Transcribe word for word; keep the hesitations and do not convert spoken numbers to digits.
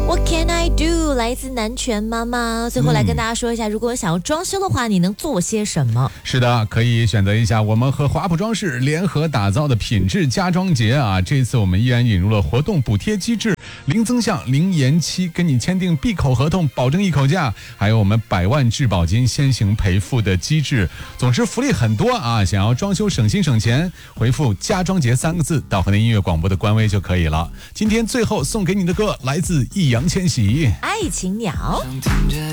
What can I do？ 来自南拳妈妈。最后来跟大家说一下，嗯、如果想要装修的话，你能做些什么？ 是的，可以选择一下我们和华普装饰联合打造的品质家装节啊！这次我们依然引入了活动补贴机制，零增项、零延期，跟你签订闭口合同，保证一口价，还有我们百万质保金先行赔付的机制。总之福利很多啊！想要装修省心省钱，回复家装节三个字到河南音乐广播的官微就可以了。今天最后送给你的歌来自易烊千玺， 爱情鸟。